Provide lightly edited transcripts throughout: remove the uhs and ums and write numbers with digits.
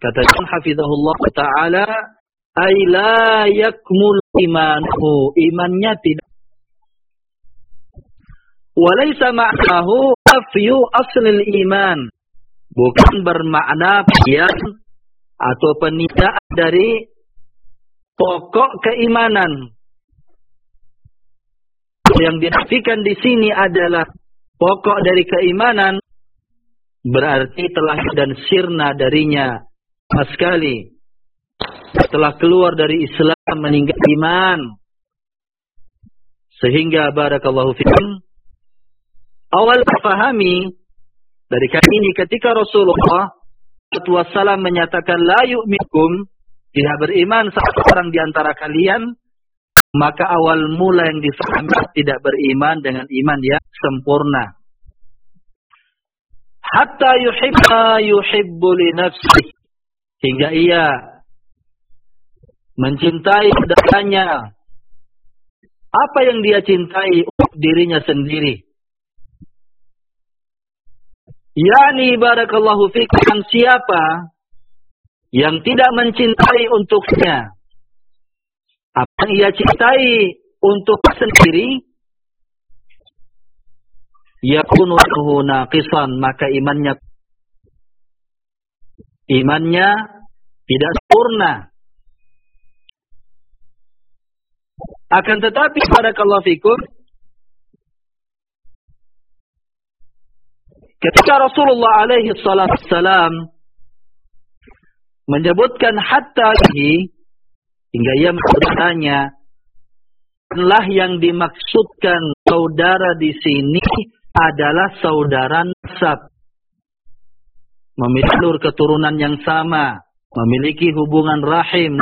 Kata Syekh hafizahullah taala, ay la yakmul imanuhu, imannya tidak. Walaysa ma'nahu afyu aslil iman, bukan bermakna pian atau peniadaan dari pokok keimanan. Yang dinafikan di sini adalah pokok dari keimanan, berarti telah dan sirna darinya sama sekali. Setelah keluar dari Islam meninggal iman. Sehingga barakallahu fikum, awal pahami dari kali ini ketika Rasulullah SAW menyatakan la yu'mikum, tidak beriman satu orang di antara kalian, maka awal mula yang difahami tidak beriman dengan iman yang sempurna. Hatta yuhibbu li nafsihi, hingga ia mencintai saudaranya apa yang dia cintai untuk dirinya sendiri. Yani barakallahu fikum, siapa yang tidak mencintai untuknya apa yang ia cintai untuk sendiri, yakunu lahu naqisan, maka imannya tidak sempurna. Akan tetapi barakallahu fikum, ketika Rasulullah alaihi salatu wassalam menyebutkan hatta bihi, hingga ia bertanya, lah yang dimaksudkan saudara di sini adalah saudara nasab, memiliki keturunan yang sama, memiliki hubungan rahim.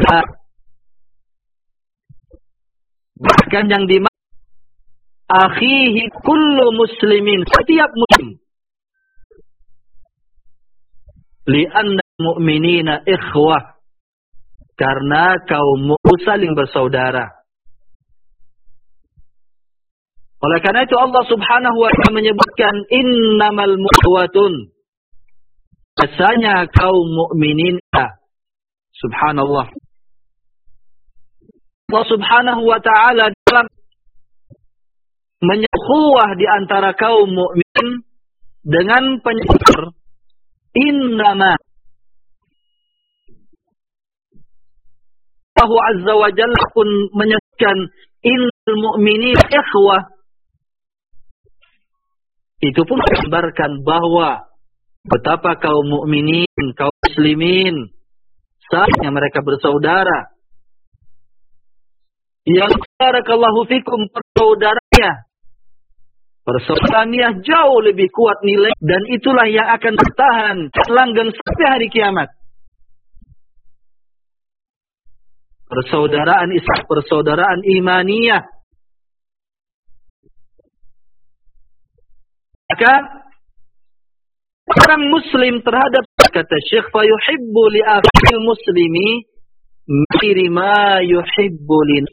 Bahkan yang dimaksud akhihi kullu muslimin, setiap muslim. Li'anna mu'minina ikhwah, karena kaum mukmin saling bersaudara. Oleh karena itu Allah Subhanahu wa taala menyebutkan innamal mu'watun, biasanya kaum mukminin. Subhanallah. Allah Subhanahu wa taala dalam menyukhuwah di antara kaum mukmin dengan penyebut innama, Allah Azza wa Jalla pun menyebutkan innal mu'minin ikhwah. Itu pun menggambarkan bahwa betapa kaum mukminin, kaum muslimin, saatnya mereka bersaudara. Yang barakallahu fikum, persaudaraan jauh lebih kuat nilai, dan itulah yang akan bertahan langgeng sampai hari kiamat. Persaudaraan Islam, persaudaraan imaniyah. Maka orang muslim terhadap, kata Syekh, fa yuhibbu li akhil muslimi miri ma yuhibbu li,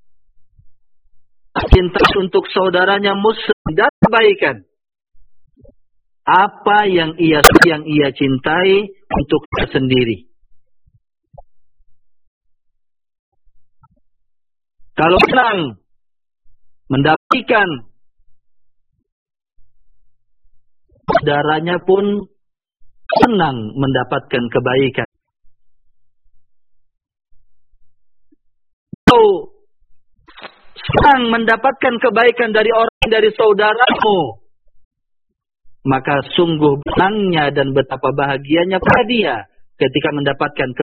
cinta untuk saudaranya muslim dan kebaikan apa yang ia cintai untuk dia sendiri. Kalau senang mendapatkan, saudaranya pun senang mendapatkan kebaikan. Kalau senang mendapatkan kebaikan dari orang, dari saudaramu, maka sungguh senangnya dan betapa bahagianya pada dia ketika mendapatkan